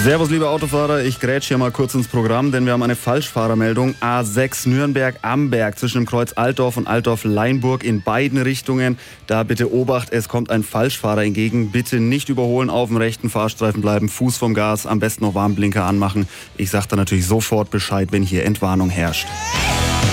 Servus, liebe Autofahrer, ich grätsch hier mal kurz ins Programm, denn wir haben eine Falschfahrermeldung. A6 Nürnberg-Amberg zwischen dem Kreuz Altdorf und Altdorf-Leinburg in beiden Richtungen. Da bitte Obacht, es kommt ein Falschfahrer entgegen. Bitte nicht überholen, auf dem rechten Fahrstreifen bleiben, Fuß vom Gas, am besten noch Warnblinker anmachen. Ich sag da natürlich sofort Bescheid, wenn hier Entwarnung herrscht.